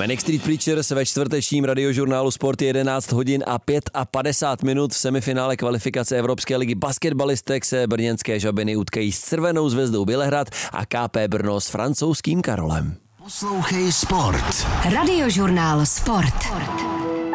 Manic Street Preachers ve čtvrtečním radiožurnálu Sport je 11 hodin a 55 minut. V semifinále kvalifikace Evropské ligy basketbalistek se brněnské Žabiny utkají s Červenou Zvezdou Bělehrad a KP Brno s francouzským Karolem. Poslouchej Sport. Radiožurnál Sport.